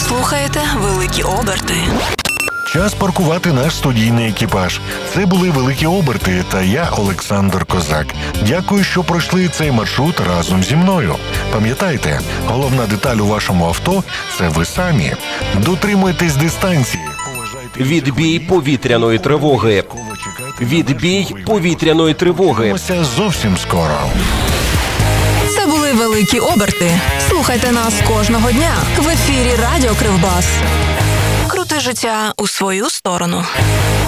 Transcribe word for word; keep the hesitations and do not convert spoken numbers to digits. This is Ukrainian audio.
слухаєте «Великі оберти». Час паркувати наш студійний екіпаж. Це були «Великі оберти» та я, Олександр Козак. Дякую, що пройшли цей маршрут разом зі мною. Пам'ятайте, головна деталь у вашому авто – це ви самі. Дотримуйтесь дистанції. Відбій повітряної тривоги. Відбій повітряної тривоги. Побачимося зовсім скоро. Це були «Великі оберти». Слухайте нас кожного дня в ефірі Радіо Кривбас. Крути життя у свою сторону.